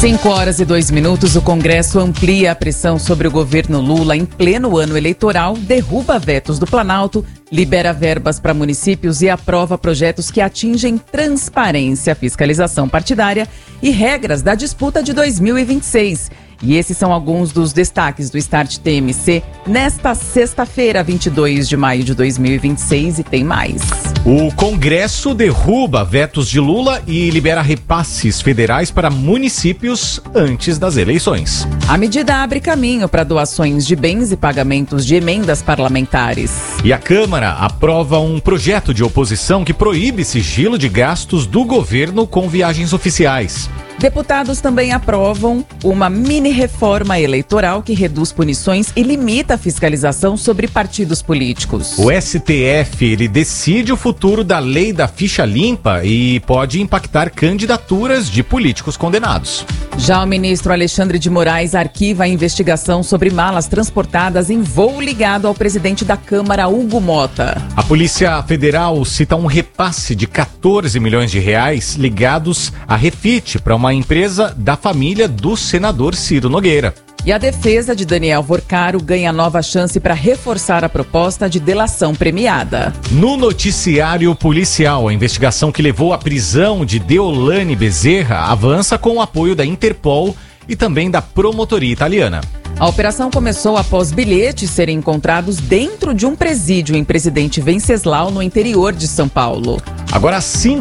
5h02, o Congresso amplia a pressão sobre o governo Lula em pleno ano eleitoral, derruba vetos do Planalto, libera verbas para municípios e aprova projetos que atingem transparência, fiscalização partidária e regras da disputa de 2026. E esses são alguns dos destaques do Start TMC nesta sexta-feira, 22 de maio de 2026, e tem mais. O Congresso derruba vetos de Lula e libera repasses federais para municípios antes das eleições. A medida abre caminho para doações de bens e pagamentos de emendas parlamentares. E a Câmara aprova um projeto de oposição que proíbe sigilo de gastos do governo com viagens oficiais. Deputados também aprovam uma mini-reforma eleitoral que reduz punições e limita a fiscalização sobre partidos políticos. O STF, ele decide o futuro da lei da ficha limpa e pode impactar candidaturas de políticos condenados. Já o ministro Alexandre de Moraes arquiva a investigação sobre malas transportadas em voo ligado ao presidente da Câmara, Hugo Mota. A Polícia Federal cita um repasse de 14 milhões de reais ligados à Refit para uma empresa da família do senador Ciro Nogueira. E a defesa de Daniel Vorcaro ganha nova chance para reforçar a proposta de delação premiada. No noticiário policial, a investigação que levou à prisão de Deolane Bezerra avança com o apoio da Interpol e também da promotoria italiana. A operação começou após bilhetes serem encontrados dentro de um presídio em Presidente Venceslau, no interior de São Paulo. Agora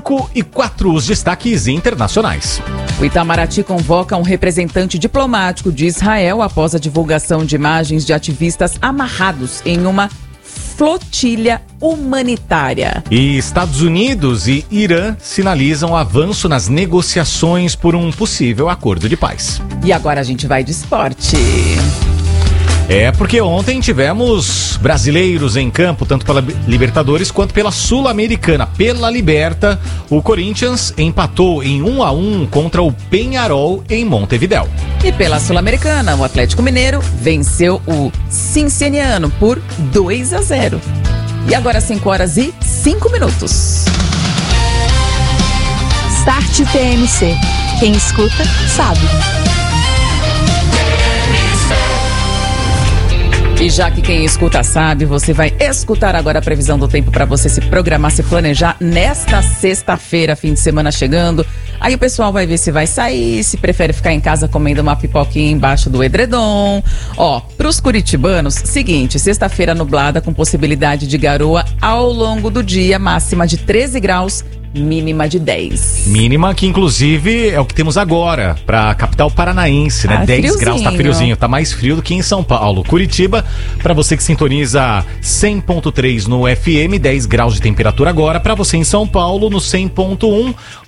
5h04, os destaques internacionais. O Itamaraty convoca um representante diplomático de Israel após a divulgação de imagens de ativistas amarrados em uma flotilha humanitária. E Estados Unidos e Irã sinalizam avanço nas negociações por um possível acordo de paz. E agora a gente vai de esporte. Porque ontem tivemos brasileiros em campo, tanto pela Libertadores quanto pela Sul-Americana. Pela Liberta, o Corinthians empatou em 1-1 contra o Peñarol em Montevidéu. E pela Sul-Americana, o Atlético Mineiro venceu o Cincinnati por 2-0. E agora 5h05. Start TMC. Quem escuta, sabe. E já que quem escuta sabe, você vai escutar agora a previsão do tempo para você se programar, se planejar nesta sexta-feira, fim de semana chegando. Aí o pessoal vai ver se vai sair, se prefere ficar em casa comendo uma pipoquinha embaixo do edredom. Pros curitibanos, seguinte, sexta-feira nublada com possibilidade de garoa ao longo do dia, máxima de 13 graus. Mínima de 10. Mínima que, inclusive, é o que temos agora para a capital paranaense, né? 10 friozinho. graus, tá friozinho, tá mais frio do que em São Paulo. Curitiba, para você que sintoniza 100.3 no FM, 10 graus de temperatura agora. Para você em São Paulo, no 100.1,